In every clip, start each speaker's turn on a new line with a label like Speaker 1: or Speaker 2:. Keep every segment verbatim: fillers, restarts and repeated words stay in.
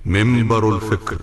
Speaker 1: منبر الفكر.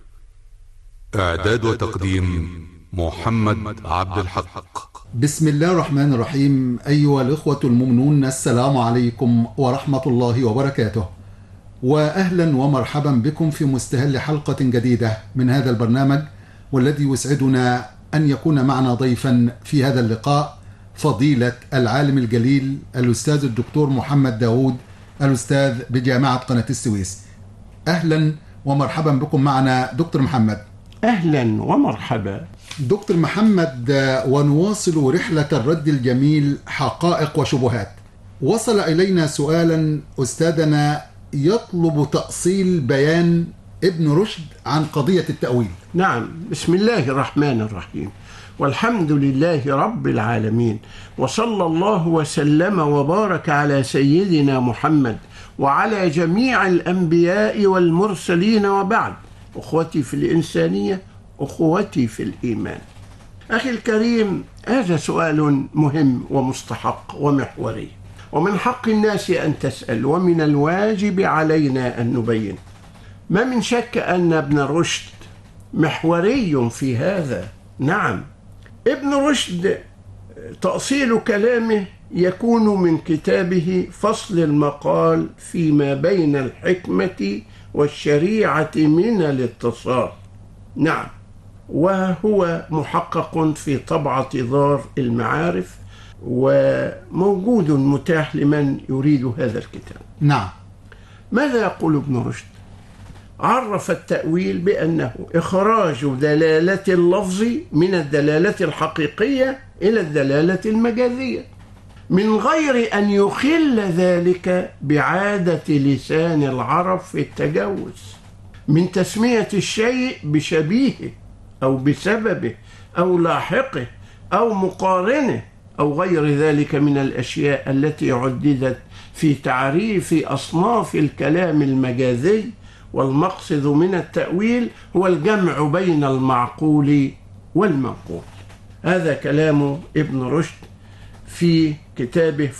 Speaker 1: إعداد وتقديم محمد عبد الحق.
Speaker 2: بسم الله الرحمن الرحيم. أيها الإخوة المؤمنون، السلام عليكم ورحمة الله وبركاته، وأهلا ومرحبا بكم في مستهل حلقة جديدة من هذا البرنامج، والذي يسعدنا أن يكون معنا ضيفا في هذا اللقاء فضيلة العالم الجليل الأستاذ الدكتور محمد داود، الأستاذ بجامعة قناة السويس. أهلا ومرحبا بكم معنا دكتور محمد.
Speaker 3: أهلا ومرحبا
Speaker 2: دكتور محمد، ونواصل رحلة الرد الجميل حقائق وشبهات. وصل إلينا سؤالا أستاذنا يطلب تأصيل بيان ابن رشد عن قضية التأويل.
Speaker 3: نعم، بسم الله الرحمن الرحيم، والحمد لله رب العالمين، وصلى الله وسلم وبارك على سيدنا محمد وعلى جميع الأنبياء والمرسلين، وبعد. أخوتي في الإنسانية، أخوتي في الإيمان. أخي الكريم، هذا سؤال مهم ومستحق ومحوري، ومن حق الناس أن تسأل، ومن الواجب علينا أن نبين. ما من شك أن ابن رشد محوري في هذا. نعم، ابن رشد تأصيل كلامه يكون من كتابه فصل المقال فيما بين الحكمة والشريعة من الاتصال. نعم، وهو محقق في طبعة دار المعارف، وموجود متاح لمن يريد هذا الكتاب.
Speaker 2: نعم.
Speaker 3: ماذا يقول ابن رشد؟ عرف التأويل بأنه إخراج دلالة اللفظ من الدلالة الحقيقية إلى الدلالة المجازية، من غير أن يخل ذلك بعادة لسان العرب في التجوز، من تسمية الشيء بشبيهه أو بسببه أو لاحقه أو مقارنه أو غير ذلك من الأشياء التي عددت في تعريف أصناف الكلام المجازي. والمقصد من التأويل هو الجمع بين المعقول والمنقول. هذا كلام ابن رشد في كتابه